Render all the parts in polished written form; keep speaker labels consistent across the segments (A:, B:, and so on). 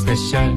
A: 스페셜.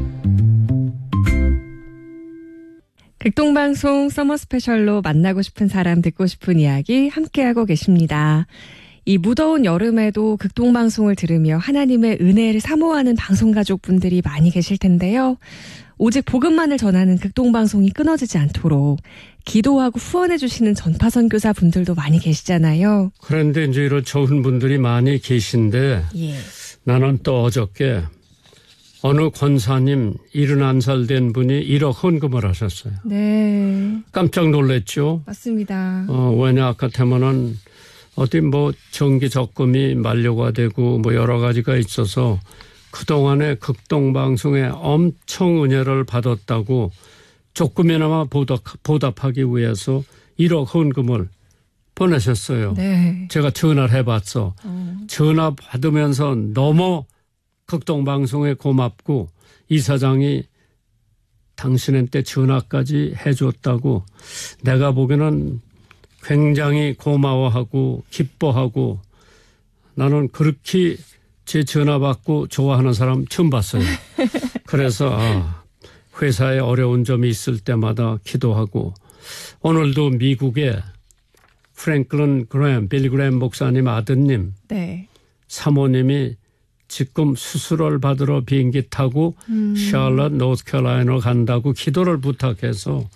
B: 극동방송 서머 스페셜로 만나고 싶은 사람, 듣고 싶은 이야기 함께하고 계십니다. 이 무더운 여름에도 극동방송을 들으며 하나님의 은혜를 사모하는 방송가족분들이 많이 계실 텐데요. 오직 복음만을 전하는 극동방송이 끊어지지 않도록 기도하고 후원해 주시는 전파선교사 분들도 많이 계시잖아요.
C: 그런데 이제 이런 좋은 분들이 많이 계신데
B: 예.
C: 나는 또 어저께 어느 권사님 71살 된 분이 1억 헌금을 하셨어요.
B: 네.
C: 깜짝 놀랐죠.
B: 맞습니다.
C: 왜냐 같으면은 어디 뭐 정기 적금이 만료가 되고 뭐 여러 가지가 있어서 그동안에 극동방송에 엄청 은혜를 받았다고 조금이나마 보답하기 위해서 1억 헌금을 보내셨어요.
B: 네.
C: 제가 전화를 해봤어. 전화 받으면서 너무 극동방송에 고맙고 이사장이 당신한테 전화까지 해줬다고 내가 보기에는 굉장히 고마워하고 기뻐하고 나는 그렇게 제 전화 받고 좋아하는 사람 처음 봤어요. 그래서 회사에 어려운 점이 있을 때마다 기도하고 오늘도 미국에 프랭클린 그램, 빌리 그램 목사님 아드님,
B: 네.
C: 사모님이 지금 수술을 받으러 비행기 타고 샬럿, 노스캐롤라이나 간다고 기도를 부탁해서